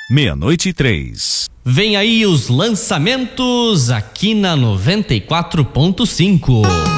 meia-noite e 3. Vem aí os lançamentos aqui na 94.5.